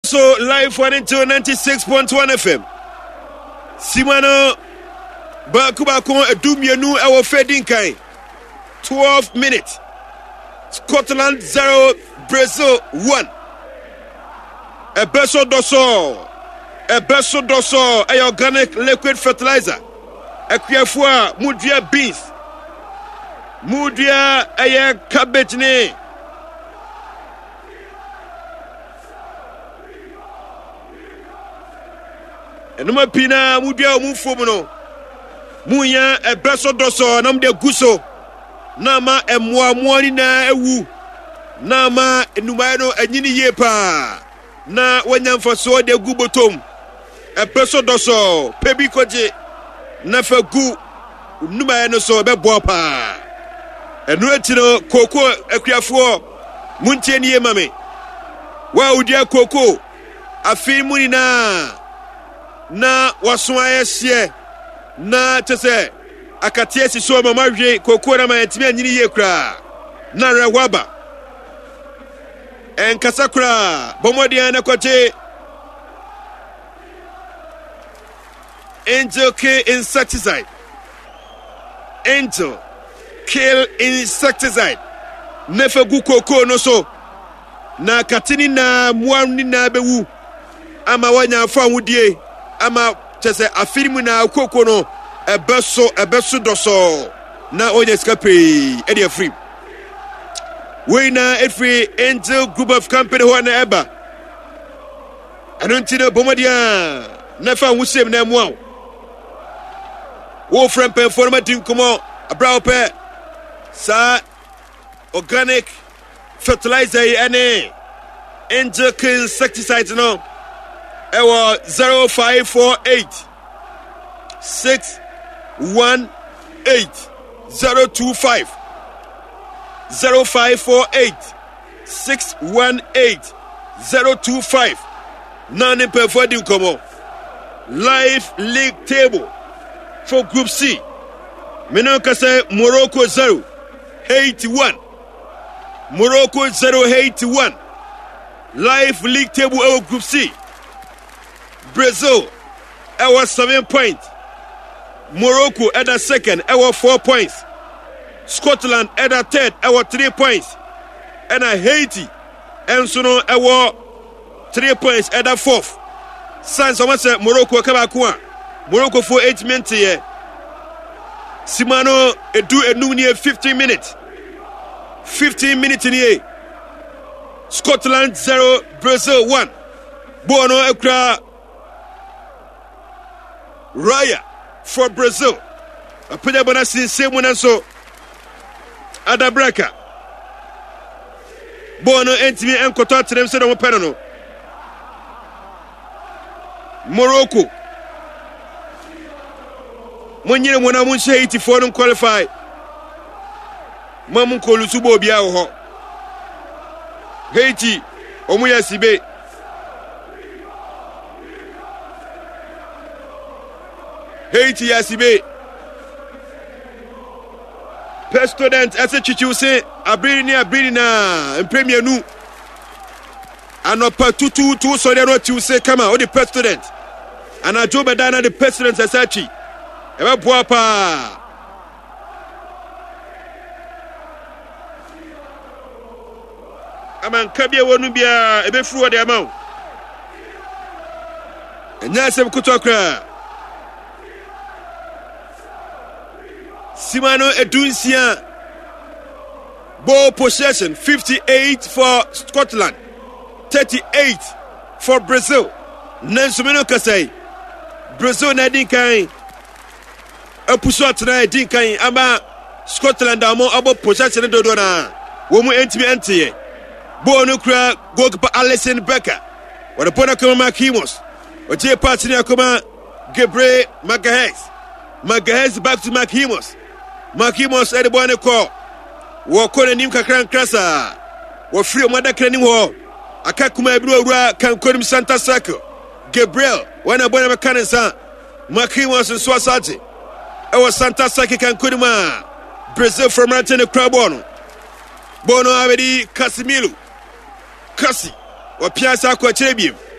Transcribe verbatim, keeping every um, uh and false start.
So live one into ninety-six point one F M. Simano Bakubako Edumienu our fading kind. twelve minutes. Scotland zero, Brazil one. A beso doso. A beso doso. A organic liquid fertilizer. A kiafua mudia beans. Mudia a cabbage ne. Enuma pina mudia umufomuno. Muya a beso doso nam de guso. Nama emwa mwani na ewu. Nama enumayano enyini yepa. Na wanyamfaso de gubotom. E peso doso. Pebi koje. Na fe gu. Numayano so bebo pa. Enu etino koko ekriafuo. Muntie niye mame. Wa udia koko. Afi muni na. Na waswaye sie. Na tese. Akatie si so mama hwe koko na mayetimi anyini ye kra. Na rewaba. En kasakura bomodian na kwache Angel Kill insecticide. Angel Kill insecticide. Nefe gu koko no so. Na katini na muamni na bewu. Ama wanya fa wudie. Ama chese afirimu na koko no ebeso ebeso doso. Na onye skape edi free. We na every Angel Group of Company who na eba. Anontino bomodia na fa wusem na muaw. Wo friend pen forma team komo abra pe sa organic fertilizer ene Angel Kill insecticide no. Ewo zero five four eight six one eight zero two five zero five four eight six one eight zero two five. None in performing come live league table for Group C. Menoka say Morocco zero eighty-one. Morocco zero eighty-one. Live league table of Group C. Brazil our seven points. Morocco at the second our four points. Scotland at a third, our three points. And a Haiti, and so no, our three points at a fourth. Sans someone said Morocco Kabakua. Morocco for eight minutes here. Simano do a new near fifteen minutes. fifteen minutes in here. Scotland zero, Brazil one. Bono Ekra Raya for Brazil. A Pedabana same one and so. Adabraka Bono entimi enkoto atrem se do pere no Morocco Monyere mona mun she eighty-four no qualify Mamun ko lusubo bia wo ho Haiti omuya sibe Haiti yasibe Pest student as a chichu say abiri ni abiri na premier nu anopa tutu tu so dey no tu say come on the pest student and a job dana the pest student as achi e be boa pa aman kabia wonu bia e be furu de amaw enya se kuto akra Simano Edunsia ball possession fifty-eight for Scotland, thirty-eight for Brazil. Nansumeno Kasai Brazil na dinkai apuso atena dinkai ama Scotland amo abo possession dodo na wo mu entimi entiye ball no kura goalkeeper Alisson Becker wada pona kama Marquinhos oje partner kama Gabriel Magalhaes Magalhaes back to Marquinhos Marquinhos ede boane ko wo kone nim kakran krasa wo free o madakra nim ho akakuma ebiro awura kan konim Santa Circle Gabriel wana boane makanesa Marquinhos so asate e wo Santa Circle kan konima Brazil from Rantin Krabono Bono abedi Casemiro Kasi wa piasa kwa chebiem